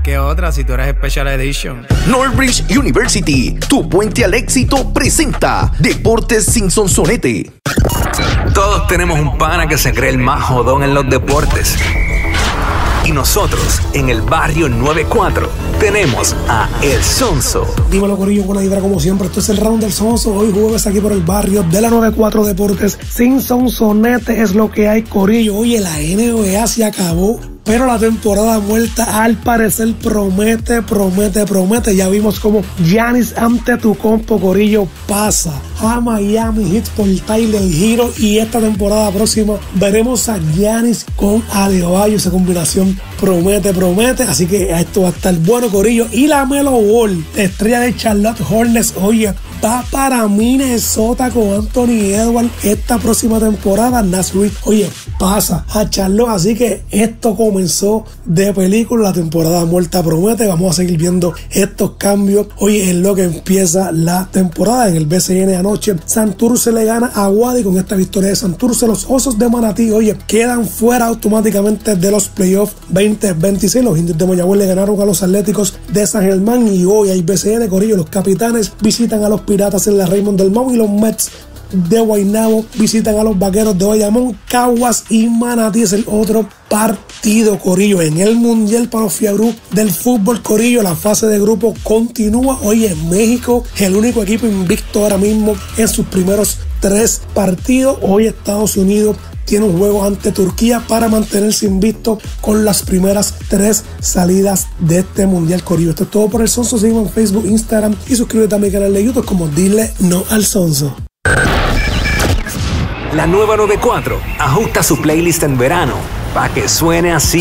que otra si tú eres Special Edition. Northbridge University, tu puente al éxito, presenta Deportes sin Sonsonete. Todos tenemos un pana que se cree el más jodón en los deportes. Y nosotros, en el barrio 94, tenemos a El Sonso. Dímelo, corillo, buena vibra como siempre. Esto es el Round del Sonso. Hoy jueves aquí por el barrio de la 94 Deportes. Sin Sonsonete es lo que hay, corillo. Oye, la NBA se acabó, pero la temporada muerta al parecer promete. Ya vimos como Giannis Antetokounmpo, corillo, pasa a Miami Heat por Tyler Hero, y esta temporada próxima veremos a Giannis con Adebayo. Esa combinación promete, así que esto va a estar bueno, corillo. Y la Melo Ball, estrella de Charlotte Hornets, oye, va para Minnesota con Anthony Edwards esta próxima temporada. Naz Reid, oye, pasa a Charlotte, así que esto comenzó de película. La temporada muerta promete. Vamos a seguir viendo estos cambios, oye, en lo que empieza la temporada. En el BCN anoche, Santurce le gana a Wadi. Con esta victoria de Santurce, los Osos de Manatí, oye, quedan fuera automáticamente de los playoffs 2026. Los Indios de Mayagüez le ganaron a los Atléticos de San Germán, y hoy hay BCN, corillo. Los Capitanes visitan a los Piratas en la Raymond del Mau, y los Mets de Guaynabo visitan a los Vaqueros de Bayamón. Caguas y Manatí es el otro partido, corillo. En el Mundial para los Fiabrú del fútbol, corillo, la fase de grupo continúa. Hoy en México, el único equipo invicto ahora mismo en sus primeros 3 partidos. Hoy Estados Unidos tiene un juego ante Turquía para mantenerse invicto con las primeras 3 salidas de este Mundial, corillo. Esto es todo por El Sonso. Sígueme en Facebook, Instagram y suscríbete a mi canal de YouTube como Dile No al Sonso. La nueva 94 ajusta su playlist en verano para que suene así.